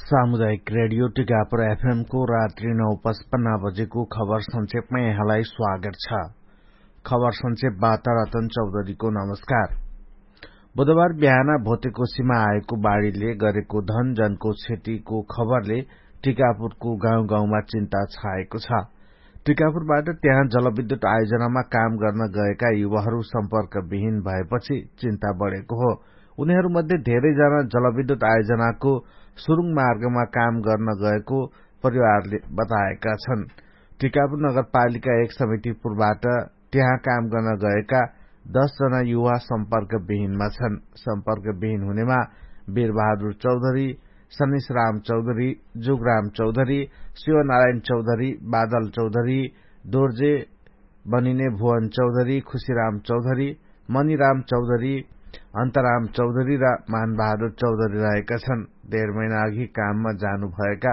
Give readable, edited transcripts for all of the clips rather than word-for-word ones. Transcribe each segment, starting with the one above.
सामुदायिक radio Tikapur FM को रात्रि 9:55 बजेको खबर संक्षेपमा यहाँलाई स्वागत छ। खबर संक्षेपबाट रतन चौधरीको नमस्कार। बुधबार बिहान भोटेकोसीमा आएको बाढ़ीले गरेको धन जनको क्षतिको खबरले टिकापुरको गाउँ गाउँमा चिन्ता छाएको छ। टिकापुरबाट त्यहाँ जलविद्युत आयोजनामा काम गर्न गएका युवाहरू सम्पर्कविहीन भएपछि चिन्ता बढ़ेको हो। उनीहरूमध्ये धेरैजना जलविद्युत आयोजनाको सुरुङ मार्गमा काम गर्न गएको परिवारले बताएका छन्। टिकापुर नगरपालिका 1 समितिपुरबाट त्यहाँ काम गर्न गएका 10 जना युवा सम्पर्कविहीनमा छन्। सम्पर्कविहीन हुनेमा वीरबहादुर चौधरी, सनिसराम चौधरी, जुगराम चौधरी, शिवनारायण चौधरी, बादल चौधरी, दोर्जे बनिने भुवन चौधरी, खुशीराम चौधरी, मणिराम चौधरी, अन्तराम चौधरी र मानबहादुर चौधरी रहेका छन्। 1.5 महिना अघि काममा जानुभएका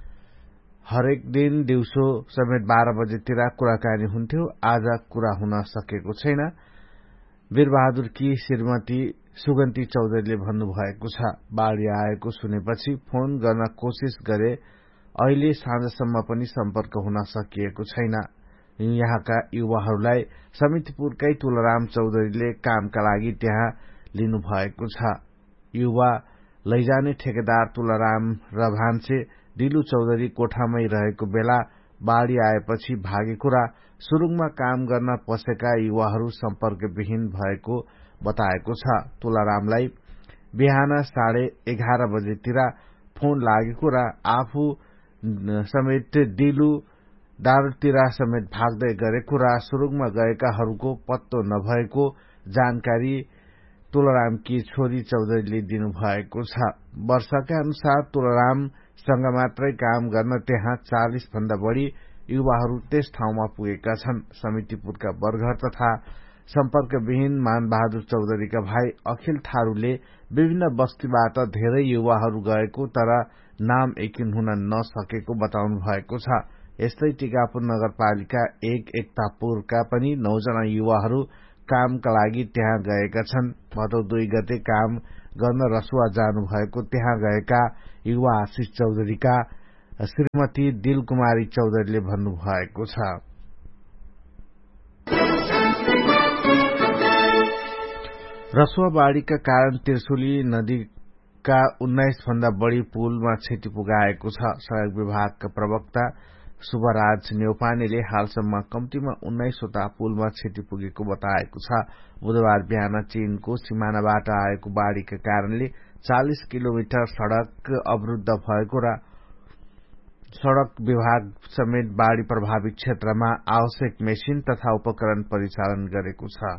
हरेक दिन दिउँसो समेत 12 बजेतिर कुराकानी हुन्थ्यो। आज कुरा हुन सकेको छैन। वीरबहादुरकी श्रीमती सुगन्ती चौधरीले भन्नुभएको छ। बाढ़ी आएको सुनेपछि फोन गर्न कोशिश गरे, अहिले साँझसम्म पनि सम्पर्क हुन सकिएको छैन। यहाँका युवाहरूलाई समितिपुरकै तुलराम चौधरीले कामका लागि त्यहाँ लिनुभएको छ। युवा लैजाने ठेकेदार तुलराम र भान्से दिलु चौधरी कोठामै रहेको बेला बाढ़ी आएपछि भागेको र सुरुङमा काम गर्न पसेका युवाहरू सम्पर्कविहीन भएको बताएको छ। तुलरामलाई बिहान 11:30 बजेतिर फोन लागेको र आफू समेत दिलु दारुतिर समेत भाग्दै गरेको र सुरुङमा गएकाहरूको पत्तो नभएको जानकारी तुलरामकी छोरी चौधरीले दिनुभएको छ। वर्षका अनुसार तुलरामसँग मात्रै काम गर्न त्यहाँ 40 भन्दा बढ़ी युवाहरू त्यस ठाउँमा पुगेका छन्। समितिपुरका बरघर तथा सम्पर्कविहीन मानबहादुर चौधरीका भाइ अखिल थारूले विभिन्न बस्तीबाट धेरै युवाहरू गएको तर नाम यकिन हुन नसकेको बताउनु भएको छ। यस्तै टिकापुर नगरपालिका 1 एकतापुरका पनि 9 जना युवाहरू कामका लागि त्यहाँ गएका छन्। भदौ 2 गते काम गर्न रसुवा जानुभएको त्यहाँ गएका युवा आशिष चौधरीका श्रीमती दिलकुमारी चौधरीले भन्नुभएको छ। रसुवा बाढ़ीका कारण त्रिशुली नदीका 19 भन्दा बढ़ी पुलमा क्षति पुगाएको छ। सड़क विभागका प्रवक्ता शुभराज न्यौपानेले हालसम्म कम्तीमा 19 वटा पुलमा क्षति पुगेको बताएको छ। बुधबार बिहान चीनको सिमानाबाट आएको बाढ़ीका कारणले 40 किलोमिटर सड़क अवरूद्ध भएको र सड़क विभाग समेत बाढ़ी प्रभावित क्षेत्रमा आवश्यक मेसिन तथा उपकरण परिचालन गरेको छ।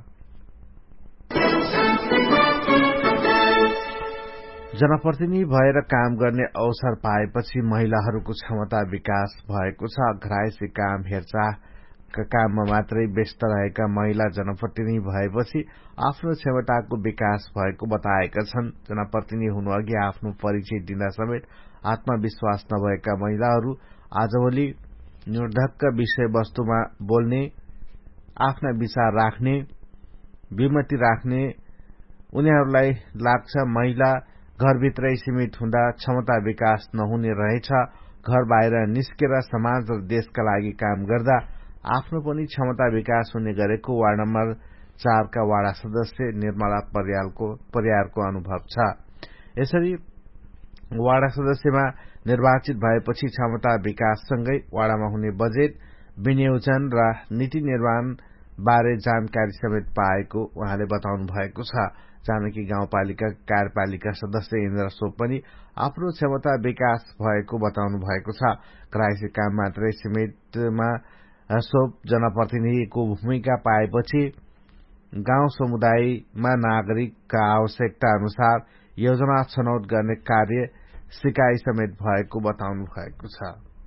जनप्रतिनिधि भएर काम गर्ने अवसर पाएपछि महिलाहरूको क्षमता विकास भएको छ। घरायसी काम हेरचाहका काममा मात्रै व्यस्त रहेका महिला जनप्रतिनिधि भएपछि आफ्नो क्षमताको विकास भएको बताएका छन्। जनप्रतिनिधि हुनुअघि आफ्नो परिचय दिँदा समेत आत्मविश्वास नभएका महिलाहरू आजभोलि निर्धक्क विषयवस्तुमा बोल्ने, आफ्ना विचार राख्ने, विमति राख्ने। उनीहरूलाई लाग्छ महिला घरभित्रै सीमित हुँदा क्षमता विकास नहुने रहेछ। घर बाहिर निस्केर समाज र देशका लागि काम गर्दा आफ्नो पनि क्षमता विकास हुने गरेको वार्ड नम्बर 4 का वाडा सदस्य निर्मला परियारको अनुभव छ। यसरी वाडा सदस्यमा निर्वाचित भएपछि क्षमता विकाससँगै वाडामा हुने बजेट विनियोजन र नीति निर्माण बारे जानकारी समेत पाएको उहाँले बताउनु भएको छ। जानकी गाउँपालिका कार्यपालिका सदस्य इन्द्र सोप पनि आफ्नो क्षमता विकास भएको बताउनु भएको छ। घरायसी काम मात्रै सीमितमा सोप जनप्रतिनिधिको भूमिका पाएपछि गाउँ समुदायमा नागरिकका आवश्यकता अनुसार योजना छनौट गर्ने कार्य सिकाइ समेत भएको बताउनु भएको छ।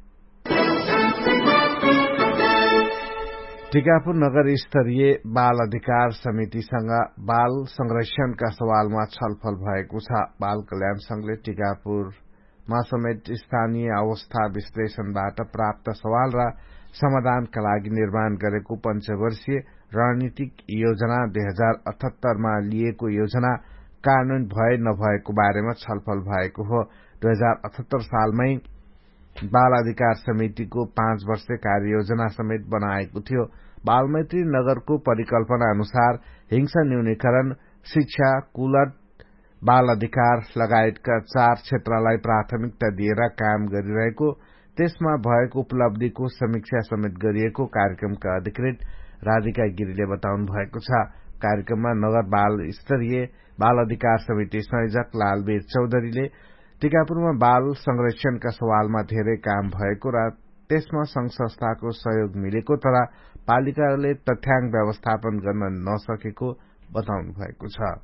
टिकापुर नगर स्तरीय बाल अधिकार समितिसँग बाल संरक्षणका सवालमा छलफल भएको छ। बाल कल्याण संघले टिकापुरमा समेत स्थानीय अवस्था विश्लेषणबाट प्राप्त सवाल र समाधानका लागि निर्माण गरेको पञ्चवर्षीय रणनीतिक योजना 2078 मा लिएको योजना कार्यान्वयन भए नभएको बारेमा छलफल भएको हो। 2078 सालमै बाल अधिकार समितिको 5 वर्षे कार्ययोजना समेत बनाएको थियो। बालमैत्री नगरको परिकल्पना अनुसार हिंसा न्यूनीकरण, शिक्षा, कुलत, बाल अधिकार लगायतका 4 क्षेत्रलाई प्राथमिकता दिएर काम गरिरहेको, त्यसमा भएको उपलब्धिको समीक्षा समेत गरिएको कार्यक्रमका अधिकृत राधिका गिरीले बताउनु भएको छ। कार्यक्रममा नगर बाल स्तरीय बाल अधिकार समिति संयोजक लालवीर चौधरीले टिकापुरमा बाल संरक्षणका सवालमा धेरै काम भएको र त्यसमा संघ संस्थाको सहयोग मिलेको तर पालिकाले तथ्याङ्क व्यवस्थापन गर्न नसकेको बताउनु भएको छ।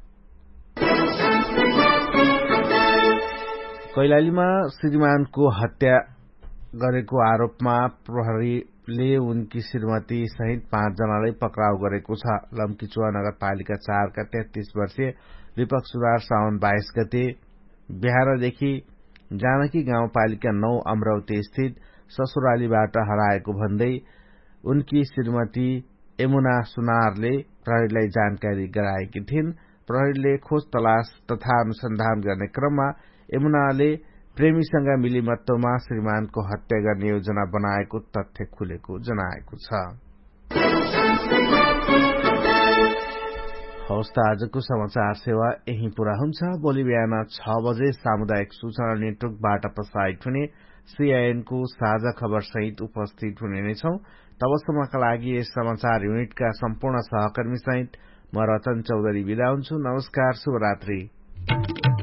कैलालीमा श्रीमानको हत्या गरेको आरोपमा प्रहरीले उनकी श्रीमती सहित 5 जनालाई पक्राउ गरेको छ। लम्कीचुवा नगरपालिका 4 का 33 वर्षीय दीपक सुधार साउन 22 गते बिहारदेखि जानकी गाउँपालिका 9 अमरावती स्थित ससुरालीबाट हराएको भन्दै उनकी श्रीमती यमुना सुनारले प्रहरीलाई जानकारी गराएकी थिइन्। प्रहरीले खोज तलास तथा अनुसन्धान गर्ने क्रममा यमुनाले प्रेमीसँग मिलिमत्तोमा श्रीमानको हत्या गर्ने योजना बनाएको तथ्य खुलेको जनाएको छ। हवस् त आजको समाचार सेवा यही पूरा हुन्छ। भोलि बिहान 6 बजे सामुदायिक सूचना नेटवर्कबाट प्रसारित हुने सीआईएन को साझा खबर सहित उपस्थित हुने नै छौं। तबसम्मका लागि यस समाचार युनिटका सम्पूर्ण सहकर्मी सहित म रतन चौधरी बिदा हुन्छु। नमस्कार, शुभरात्रि।